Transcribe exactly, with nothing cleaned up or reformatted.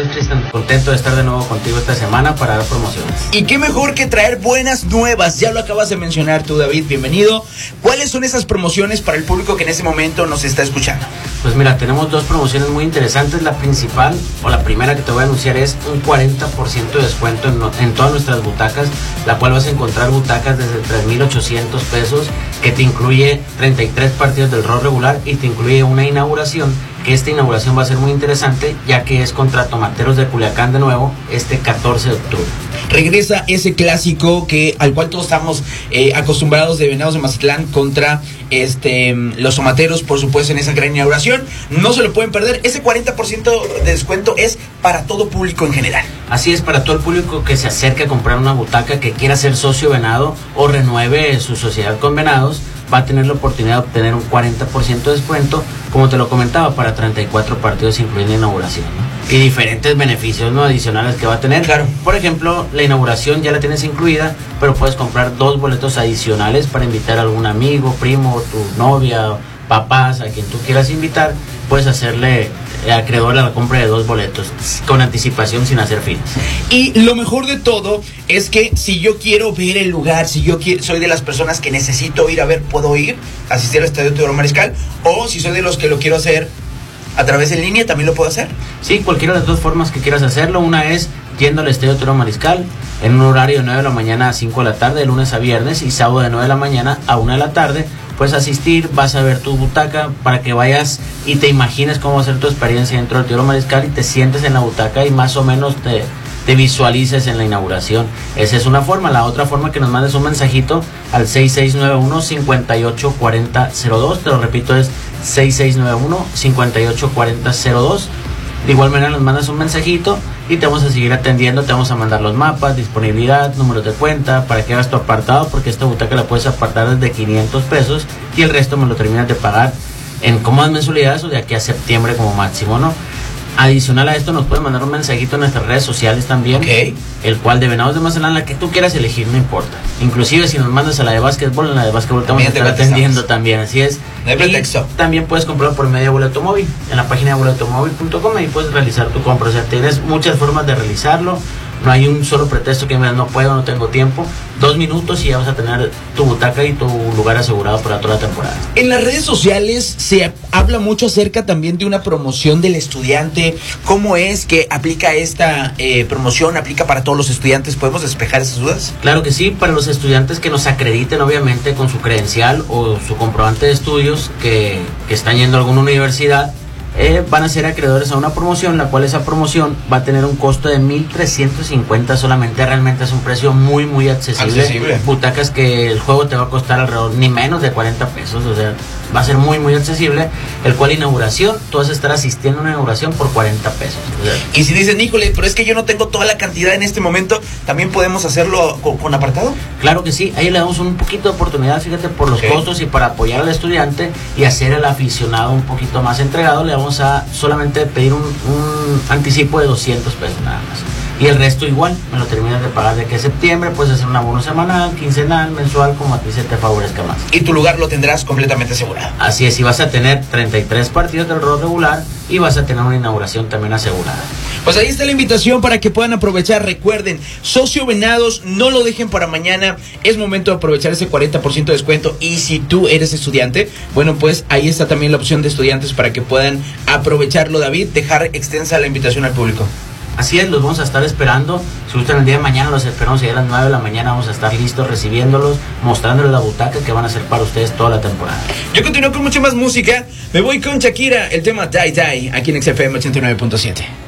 tardes, Cristian. Contento de estar de nuevo contigo esta semana para dar promociones. Y qué mejor que traer buenas nuevas. Ya lo acabas de mencionar tú, David. Bienvenido. ¿Cuáles son esas promociones para el público que en ese momento nos está escuchando? Pues mira, tenemos dos promociones muy interesantes. La principal, o la primera que te voy a anunciar, es un cuarenta por ciento de descuento en, en todas nuestras butacas, la cual vas a encontrar butacas desde tres mil ochocientos pesos, que te incluye treinta y tres partidos del rol regular y te incluye una inauguración, que esta inauguración va a ser muy interesante, ya que es contra Tomateros de Culiacán de nuevo, este catorce de octubre. Regresa ese clásico que al cual todos estamos eh, acostumbrados de Venados de Mazatlán contra este los Tomateros, por supuesto, en esa gran inauguración. No se lo pueden perder. Ese cuarenta por ciento de descuento es para todo público en general. Así es, para todo el público que se acerque a comprar una butaca, que quiera ser socio Venado o renueve su sociedad con Venados, va a tener la oportunidad de obtener un cuarenta por ciento de descuento, como te lo comentaba, para treinta y cuatro partidos, incluyendo inauguración, ¿no? Y diferentes beneficios, ¿no?, adicionales que va a tener. Claro. Por ejemplo, la inauguración ya la tienes incluida, pero puedes comprar dos boletos adicionales para invitar a algún amigo, primo, tu novia, papás, a quien tú quieras invitar. Puedes hacerle acreedor a la compra de dos boletos con anticipación, sin hacer filas. Y lo mejor de todo es que si yo quiero ver el lugar, si yo quiero, soy de las personas que necesito ir a ver, puedo ir, asistir al Estadio Teodoro Mariscal, o si soy de los que lo quiero hacer a través de línea, también lo puedo hacer. Sí, cualquiera de las dos formas que quieras hacerlo. Una es yendo al Estadio Teodoro Mariscal en un horario de nueve de la mañana a cinco de la tarde, de lunes a viernes, y sábado de nueve de la mañana a una de la tarde. Puedes asistir, vas a ver tu butaca para que vayas y te imagines cómo va a ser tu experiencia dentro del Teodoro Mariscal y te sientes en la butaca y más o menos te, te visualices en la inauguración. Esa es una forma. La otra forma, que nos mandes un mensajito al seis seis nueve uno, cinco ocho cuatro cero cero dos. Te lo repito, es seis seis nueve uno, cinco ocho cuatro cero cero dos. De igual manera nos mandas un mensajito y te vamos a seguir atendiendo. Te vamos a mandar los mapas, disponibilidad, números de cuenta, para que hagas tu apartado, porque esta butaca la puedes apartar desde quinientos pesos y el resto me lo terminas de pagar en cómodas mensualidades o de aquí a septiembre como máximo, ¿no? Adicional a esto, nos pueden mandar un mensajito en nuestras redes sociales también, okay, el cual de Venados de Mazatlán, la que tú quieras elegir, no importa. Inclusive si nos mandas a la de básquetbol, en la de básquetbol te vamos a estar atendiendo también, así es. No hay pretexto. También puedes comprarlo por medio de boleto móvil, en la página de boleto móvil punto com, y puedes realizar tu compra. O sea, tienes muchas formas de realizarlo. No hay un solo pretexto que me no puedo, no tengo tiempo. Dos minutos y ya vas a tener tu butaca y tu lugar asegurado para toda la temporada. En las redes sociales se habla mucho acerca también de una promoción del estudiante. ¿Cómo es que aplica esta eh, promoción? ¿Aplica para todos los estudiantes? ¿Podemos despejar esas dudas? Claro que sí, para los estudiantes que nos acrediten, obviamente, con su credencial o su comprobante de estudios, que, que están yendo a alguna universidad. Eh, van a ser acreedores a una promoción, la cual esa promoción va a tener un costo de mil trescientos cincuenta solamente. Realmente es un precio muy muy accesible. accesible. Butacas que el juego te va a costar alrededor ni menos de cuarenta pesos, o sea, va a ser muy muy accesible. El cual inauguración, tú vas a estar asistiendo a una inauguración por cuarenta pesos. O sea, y si dicen, híjole, pero es que yo no tengo toda la cantidad en este momento, ¿también podemos hacerlo con, con apartado? Claro que sí, ahí le damos un poquito de oportunidad, fíjate, por los okay. costos y para apoyar al estudiante y hacer al aficionado un poquito más entregado. Le vamos a solamente pedir un, un anticipo de doscientos pesos nada más. Y el resto igual, me lo terminas de pagar de aquí a septiembre. Puedes hacer un abono semanal, quincenal, mensual, como a ti se te favorezca más. Y tu lugar lo tendrás completamente asegurado. Así es, y vas a tener treinta y tres partidos del rol regular y vas a tener una inauguración también asegurada. Pues ahí está la invitación para que puedan aprovechar. Recuerden, socio Venados, no lo dejen para mañana. Es momento de aprovechar ese cuarenta por ciento de descuento. Y si tú eres estudiante, bueno, pues ahí está también la opción de estudiantes para que puedan aprovecharlo. David, dejar extensa la invitación al público. Así es, los vamos a estar esperando. Si gustan el día de mañana, los esperamos allá a las nueve de la mañana. Vamos a estar listos recibiéndolos, mostrándoles la butaca que van a hacer para ustedes toda la temporada. Yo continúo con mucha más música. Me voy con Shakira, el tema Die Die, aquí en X F M ochenta y nueve punto siete.